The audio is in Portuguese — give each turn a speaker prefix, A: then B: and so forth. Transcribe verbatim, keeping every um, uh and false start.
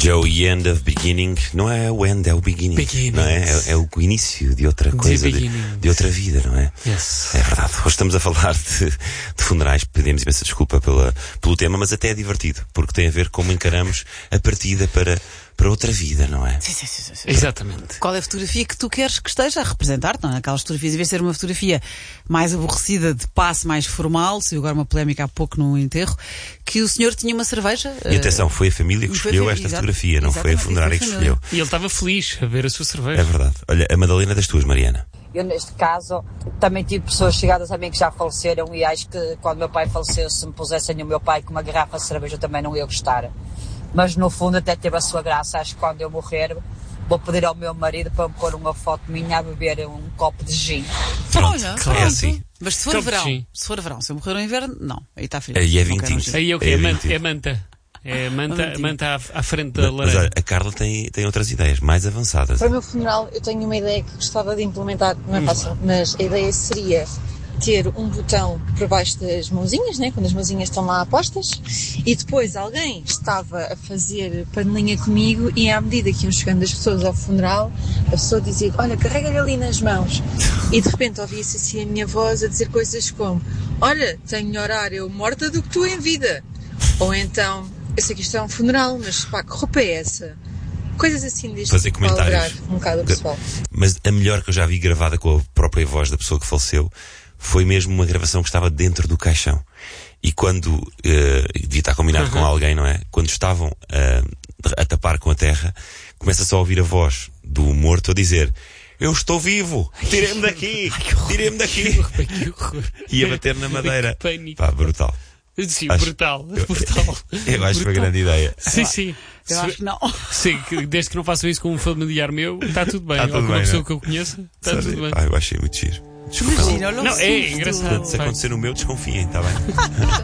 A: Joe, End of Beginning. Não é o end, é o beginning. Não é? É, é o início de outra coisa, de, de outra vida, não é?
B: Yes.
A: É verdade. Hoje estamos a falar de, de funerais. Pedimos imensa desculpa pela, pelo tema, mas até é divertido, porque tem a ver como encaramos a partida para, para outra vida, não é?
C: Sim, sim, sim, sim.
B: Exatamente.
C: Qual é a fotografia que tu queres que esteja a representar? Não é? Aquelas fotografias, em vez de ser uma fotografia mais aborrecida, de passe, mais formal, saiu agora uma polémica há pouco num enterro, que o senhor tinha uma cerveja.
A: E atenção, foi a família que
C: e foi
A: escolheu
C: a-
A: esta
C: exato,
A: fotografia, não foi a
C: exatamente,
A: funerária
C: foi
A: que
C: a família.
A: escolheu.
B: E ele estava feliz a ver a sua cerveja.
A: É verdade. Olha, a Madalena das tuas, Mariana.
D: Eu, neste caso, também tive pessoas chegadas a mim que já faleceram e acho que quando meu pai faleceu, se me pusessem o meu pai com uma garrafa de cerveja, eu também não ia gostar. Mas no fundo até teve a sua graça. Acho que quando eu morrer, vou pedir ao meu marido para me pôr uma foto minha a beber um copo de gin.
A: Pronto,
C: Olha,
A: é
C: pronto.
A: assim.
C: Mas se for
B: Copo de
C: verão,
B: gin.
C: se for verão, se eu morrer no inverno, não. Aí está frio.
A: Aí é
C: Não quero um
A: vintinho.
C: gin.
B: Aí é o que?
A: É
B: É,
A: vinte.
B: manta, é manta. É manta,
C: Valentim.
B: manta à, à frente da
A: Mas, mas
B: lareira.
A: olha, a Carla tem, tem outras ideias, mais avançadas.
E: Para o meu funeral eu tenho uma ideia que gostava de implementar, não é fácil, mas a ideia seria ter um botão por baixo das mãozinhas, né, quando as mãozinhas estão lá apostas, e depois alguém estava a fazer panelinha comigo e à medida que iam chegando as pessoas ao funeral, a pessoa dizia, olha, carrega-lhe ali nas mãos. E de repente ouvia-se assim a minha voz a dizer coisas como, olha, tenho melhor ar eu morta do que tu em vida. Ou então, eu sei que isto é um funeral, mas pá, que roupa é essa? Coisas assim deste
A: Fazer
E: tipo, para alegrar
A: comentários.
E: um bocado o pessoal.
A: Mas a melhor que eu já vi gravada com a própria voz da pessoa que faleceu foi mesmo uma gravação que estava dentro do caixão. E quando, eh, devia estar combinado com alguém, não é? Quando estavam eh, a tapar com a terra, começa só a ouvir a voz do morto a dizer, eu estou vivo, tirem-me daqui, tirem-me daqui.
B: Que horror.
A: E a bater na madeira.
B: Que pânico.
A: Pá, brutal.
B: Sim,
A: Acho-
B: brutal.
A: eu-
B: brutal.
A: Eu acho que foi
B: Brutal.
A: grande ideia.
B: Sim, sim.
C: Eu acho que não.
B: Sim, que desde que não façam isso com um familiar meu, está tudo bem.
A: Tá
B: Ou
A: tudo
B: com uma
A: bem,
B: pessoa
A: não?
B: que eu conheço, está
A: Sabe?
B: tudo bem.
A: Pá, eu achei muito giro. Desculpa.
C: Imagina, olha o
B: Não, é
C: susto.
B: engraçado.
A: Portanto, se
B: Vai.
A: acontecer no meu, desconfiem, está bem?